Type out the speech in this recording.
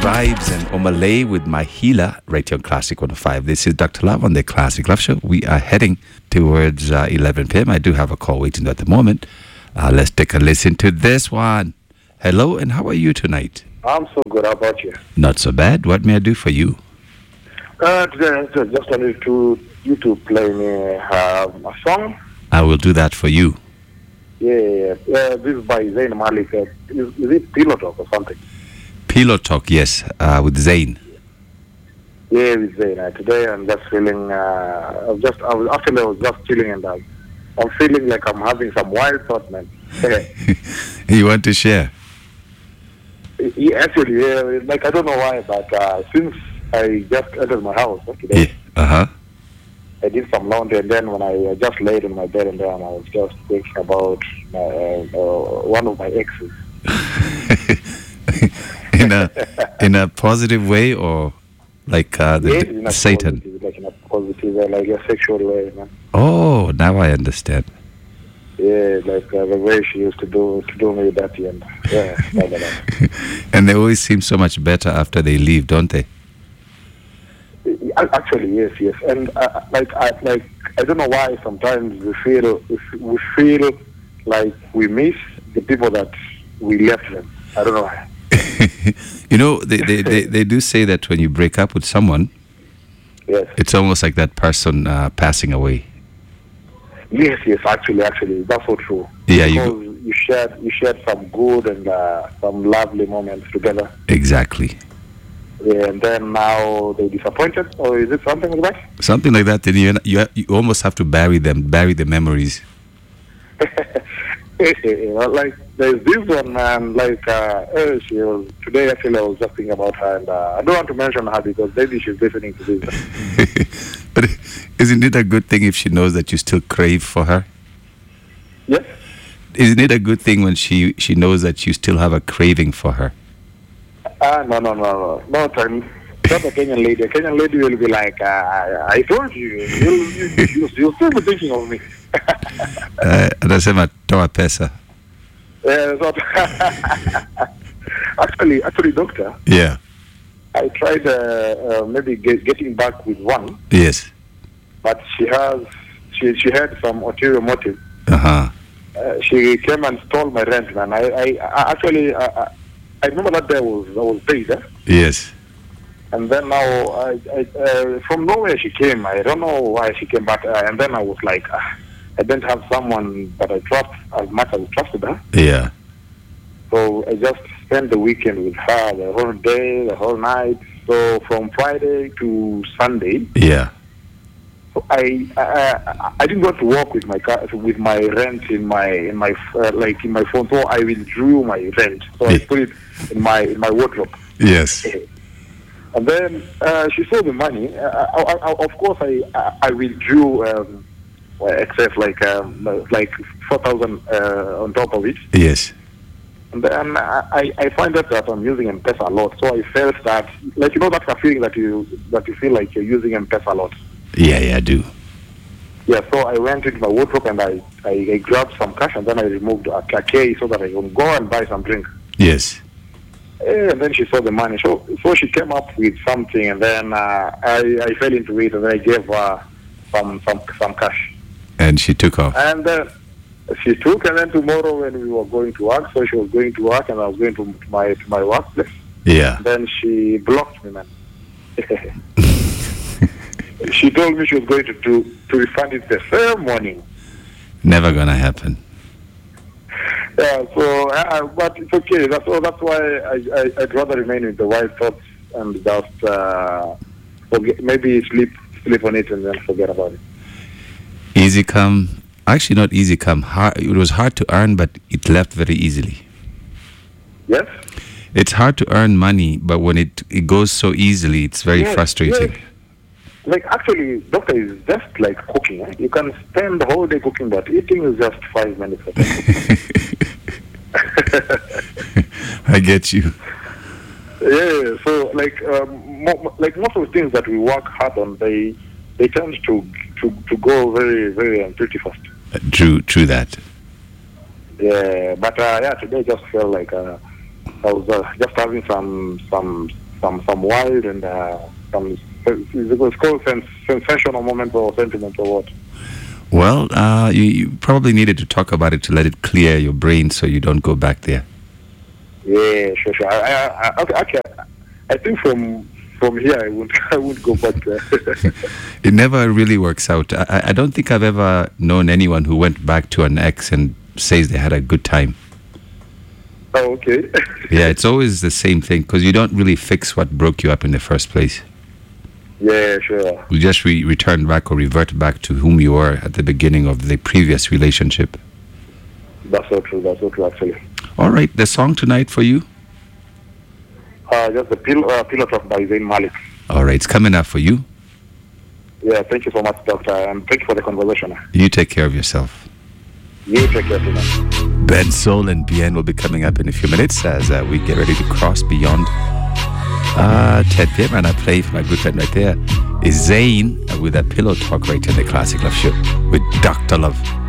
vibes and Omalay with my healer right here on Classic 105. This is Dr. Love on the Classic Love Show. We are heading towards 11 p.m. I do have a call waiting at the moment. Let's take a listen to this one. Hello, and how are you tonight? I'm so good. How about you? Not so bad. What may I do for you? Today, I just wanted you to play me a song. I will do that for you. Yeah. This is by Zayn Malik. Is it Pillow Talk or something? Pillow Talk, yes, with Zayn. Yeah, with Zayn. Today I'm just feeling. I was just chilling and I'm feeling like I'm having some wild thoughts, man. You want to share? Yeah, actually, like I don't know why, but since I just entered my house today, I did some laundry, and then when I just laid in my bed and then I was just thinking about one of my exes. in a positive way, or like Satan? Like in a positive way, like a sexual way, man. Oh, now I understand. Yeah, like the way she used to do me dirty, and yeah. And they always seem so much better after they leave, don't they? Actually, yes, and I don't know why sometimes we feel like we miss the people that we left them. I don't know why. You know, they do say that when you break up with someone, yes, it's almost like that person passing away. Yes, actually, that's so true. Yeah, because you shared some good and some lovely moments together. Exactly. Yeah, and then now they're disappointed, or is it something like that? Something like that. Then you almost have to bury the memories. Like there's this one, man. Like she was today. Actually, I was just thinking about her, and I don't want to mention her because maybe she's listening to this. But isn't it a good thing if she knows that you still crave for her? Yes. Isn't it a good thing when she knows that you still have a craving for her? No. Not a Kenyan lady. A Kenyan lady will be like, I told you, you'll still be thinking of me. Anasema toa pesa. Actually, doctor. Yeah. I tried maybe getting back with one. Yes. But she had some ulterior motive. She came and stole my rent, man. I remember that day I was paid. Yes. And then now, from nowhere she came. I don't know why she came back. And then I was like, I didn't have someone that I trust as much as I trusted her. Yeah. So I just spent the weekend with her, the whole day, the whole night. So from Friday to Sunday. Yeah. So I didn't want to work with my car, with my rent in my phone. So I withdrew my rent. So I put it in my wardrobe. Yes. And then she saw the money. Of course, I withdrew excess like 4,000 on top of it. Yes. And then I find out that I'm using M-Pesa a lot. So I felt that, like, that's a feeling that you feel like you're using M-Pesa a lot. Yeah, I do. Yeah, so I went into my wardrobe and I grabbed some cash and then I removed a cake so that I can go and buy some drink. Yes. And then she saw the money. So she came up with something, and then I fell into it, and then I gave her some cash. And she took off. And she took, and then tomorrow when we were going to work, so she was going to work, and I was going to my workplace. Yeah. Then she blocked me, man. She told me she was going to refund it the same morning. Never gonna happen. Yeah, so but it's okay. That's why I'd rather remain with the wild thoughts and just forget. Maybe sleep on it and then forget about it. Easy come, actually not easy come. Hard. It was hard to earn, but it left very easily. Yes. It's hard to earn money, but when it goes so easily, it's very frustrating. Yes. Like, actually, doctor, is just like cooking. Eh? You can spend the whole day cooking, but eating is just 5 minutes. I get you. Yeah, so like most of the things that we work hard on, they tend to go very, very pretty fast. True that. Yeah, but today just felt like I was just having some some wild and some it's called sensational moment or sentiment or what? Well, you probably needed to talk about it to let it clear your brain so you don't go back there. Yeah, sure. I think from here I won't go back there. It never really works out. I don't think I've ever known anyone who went back to an ex and says they had a good time. Oh, okay. Yeah, it's always the same thing because you don't really fix what broke you up in the first place. Yeah, sure. You just return back or revert back to whom you were at the beginning of the previous relationship. That's so true, actually. All right, the song tonight for you? Just the Pillow Talk by Zayn Malik. All right, it's coming up for you. Yeah, thank you so much, Doctor, and thank you for the conversation. You take care of yourself. You take care of yourself. Ben Soul and Bien will be coming up in a few minutes as we get ready to cross beyond 10 p.m. and I play for my good friend right there is Zayn with a Pillow Talk right in the Classic Love Show with Dr. Love.